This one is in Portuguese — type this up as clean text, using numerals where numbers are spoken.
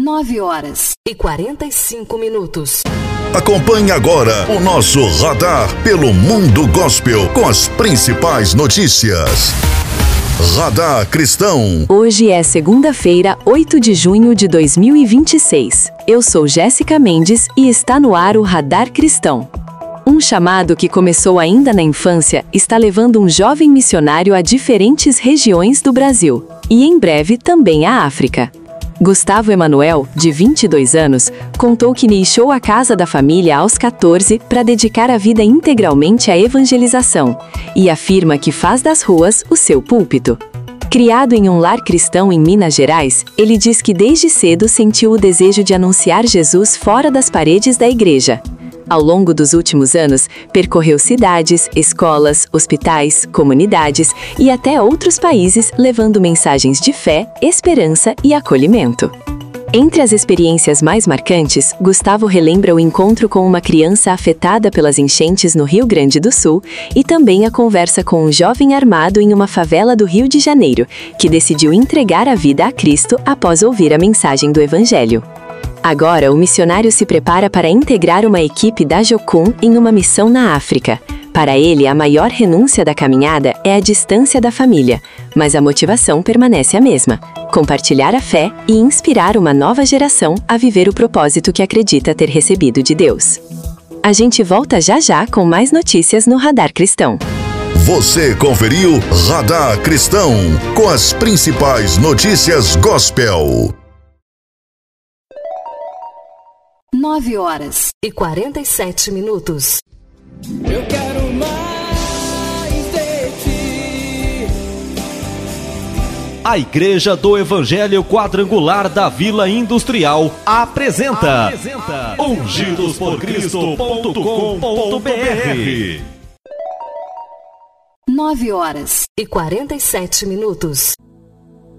9h45. Acompanhe agora o nosso Radar pelo Mundo Gospel com as principais notícias. Radar Cristão. Hoje é segunda-feira, 8 de junho de 2026. Eu sou Jéssica Mendes e está no ar o Radar Cristão. Um chamado que começou ainda na infância está levando um jovem missionário a diferentes regiões do Brasil e em breve também à África. Gustavo Emanuel, de 22 anos, contou que deixou a casa da família aos 14 para dedicar a vida integralmente à evangelização e afirma que faz das ruas o seu púlpito. Criado em um lar cristão em Minas Gerais, ele diz que desde cedo sentiu o desejo de anunciar Jesus fora das paredes da igreja. Ao longo dos últimos anos, percorreu cidades, escolas, hospitais, comunidades e até outros países, levando mensagens de fé, esperança e acolhimento. Entre as experiências mais marcantes, Gustavo relembra o encontro com uma criança afetada pelas enchentes no Rio Grande do Sul e também a conversa com um jovem armado em uma favela do Rio de Janeiro, que decidiu entregar a vida a Cristo após ouvir a mensagem do Evangelho. Agora, o missionário se prepara para integrar uma equipe da Jocum em uma missão na África. Para ele, a maior renúncia da caminhada é a distância da família, mas a motivação permanece a mesma: compartilhar a fé e inspirar uma nova geração a viver o propósito que acredita ter recebido de Deus. A gente volta já já com mais notícias no Radar Cristão. Você conferiu Radar Cristão com as principais notícias gospel. 9h47. Eu quero mais de ti. A Igreja do Evangelho Quadrangular da Vila Industrial apresenta ungidosporcristo.com.br. 9h47.